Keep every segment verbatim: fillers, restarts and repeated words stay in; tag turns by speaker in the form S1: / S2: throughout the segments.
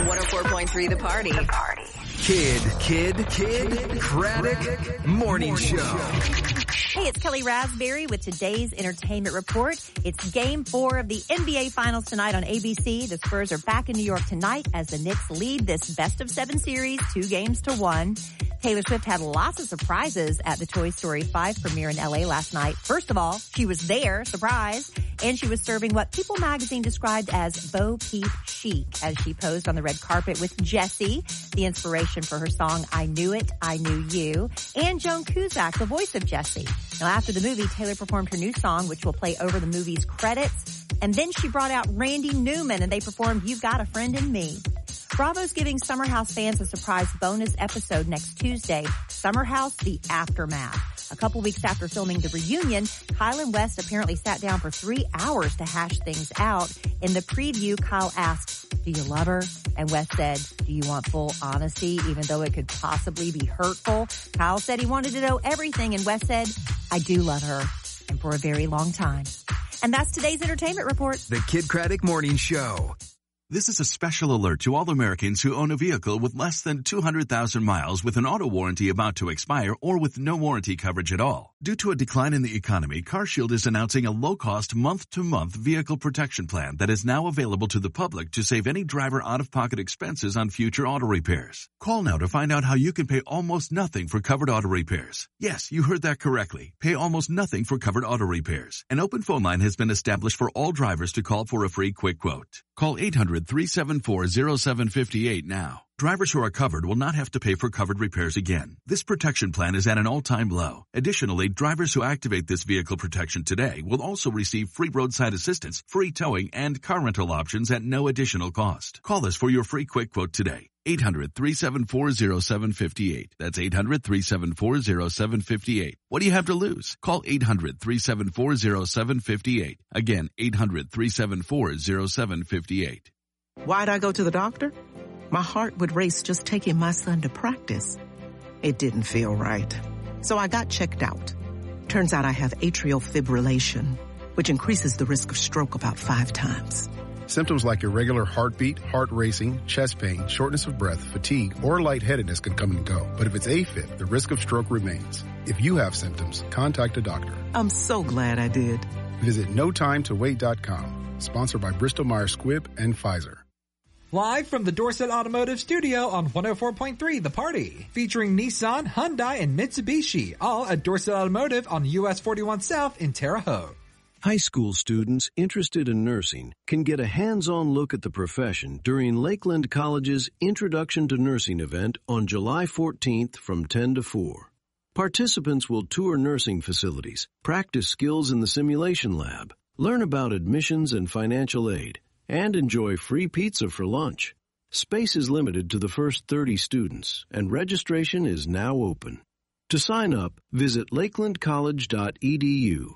S1: one oh four point three The Party. The Party.
S2: Kid, Kid, Kid, Craddock Morning Show.
S3: Hey, it's Kelly Raspberry with today's entertainment report. It's game four of the N B A Finals tonight on A B C. The Spurs are back in New York tonight as the Knicks lead this best of seven series, two games to one. Taylor Swift had lots of surprises at the Toy Story five premiere in L A last night. First of all, she was there, surprise, and she was serving what People magazine described as Bo Peep chic as she posed on the red carpet with Jessie, the inspiration for her song I Knew It, I Knew You, and Joan Cusack, the voice of Jessie. Now, after the movie, Taylor performed her new song, which will play over the movie's credits, and then she brought out Randy Newman, and they performed You've Got a Friend in Me. Bravo's giving Summer House fans a surprise bonus episode next Tuesday, Summer House, The Aftermath. A couple weeks after filming the reunion, Kyle and West apparently sat down for three hours to hash things out. In the preview, Kyle asked, do you love her? And West said, do you want full honesty, even though it could possibly be hurtful? Kyle said he wanted to know everything, and West said, I do love her, and for a very long time. And that's today's entertainment report.
S2: The Kid Craddock Morning Show.
S4: This is a special alert to all Americans who own a vehicle with less than two hundred thousand miles with an auto warranty about to expire or with no warranty coverage at all. Due to a decline in the economy, CarShield is announcing a low-cost month-to-month vehicle protection plan that is now available to the public to save any driver out-of-pocket expenses on future auto repairs. Call now to find out how you can pay almost nothing for covered auto repairs. Yes, you heard that correctly. Pay almost nothing for covered auto repairs. An open phone line has been established for all drivers to call for a free quick quote. Call eight hundred, three seven four, oh seven five eight now. Drivers who are covered will not have to pay for covered repairs again. This protection plan is at an all-time low. Additionally, drivers who activate this vehicle protection today will also receive free roadside assistance, free towing, and car rental options at no additional cost. Call us for your free quick quote today. eight hundred, three seven four, oh seven five eight. That's eight hundred, three seven four, oh seven five eight. What do you have to lose? Call eight hundred, three seven four, oh seven five eight. Again, eight hundred, three seven four, oh seven five eight.
S5: Why'd I go to the doctor? My heart would race just taking my son to practice. It didn't feel right. So I got checked out. Turns out I have atrial fibrillation, which increases the risk of stroke about five times.
S6: Symptoms like irregular heartbeat, heart racing, chest pain, shortness of breath, fatigue, or lightheadedness can come and go. But if it's AFib, the risk of stroke remains. If you have symptoms, contact a doctor.
S5: I'm so glad I did.
S6: Visit no time to wait dot com. Sponsored by Bristol Myers Squibb and Pfizer.
S7: Live from the Dorset Automotive Studio on one oh four point three The Party. Featuring Nissan, Hyundai, and Mitsubishi. All at Dorset Automotive on U S forty-one South in Terre Haute.
S8: High school students interested in nursing can get a hands-on look at the profession during Lakeland College's Introduction to Nursing event on July fourteenth from ten to four. Participants will tour nursing facilities, practice skills in the simulation lab, learn about admissions and financial aid, and enjoy free pizza for lunch. Space is limited to the first thirty students, and registration is now open. To sign up, visit lakeland college dot e d u.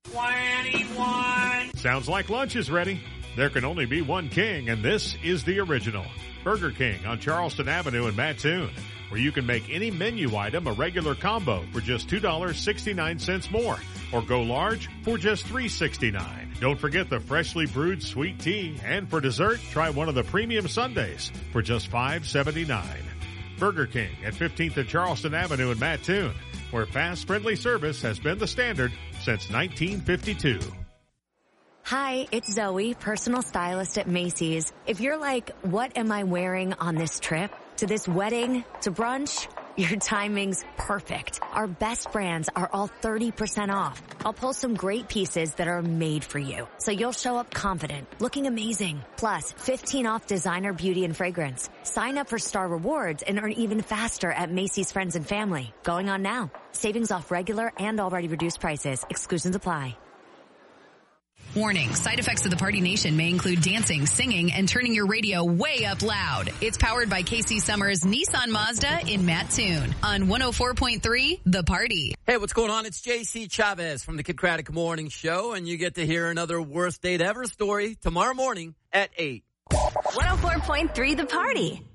S9: twenty-one Sounds like lunch is ready. There can only be one king, and this is the original. Burger King on Charleston Avenue in Mattoon, where you can make any menu item a regular combo for just two dollars and sixty-nine cents more, or go large for just three dollars and sixty-nine cents. Don't forget the freshly brewed sweet tea, and for dessert, try one of the premium sundaes for just five dollars and seventy-nine cents. Burger King at fifteenth and Charleston Avenue in Mattoon, where fast, friendly service has been the standard since nineteen fifty-two.
S10: Hi, it's Zoe, personal stylist at Macy's. If you're like, what am I wearing on this trip? To this wedding? To brunch? Your timing's perfect. Our best brands are all thirty percent off. I'll pull some great pieces that are made for you, so you'll show up confident, looking amazing. Plus, fifteen off designer beauty and fragrance. Sign up for Star Rewards and earn even faster at Macy's Friends and Family. Going on now. Savings off regular and already reduced prices. Exclusions apply.
S1: Warning, side effects of the Party Nation may include dancing, singing, and turning your radio way up loud. It's powered by K C Summers Nissan Mazda in Mattoon on one oh four point three The Party.
S11: Hey, what's going on? It's J C Chavez from the Kid Craddock Morning Show, and you get to hear another worst date ever story tomorrow morning at eight.
S1: one oh four point three The Party.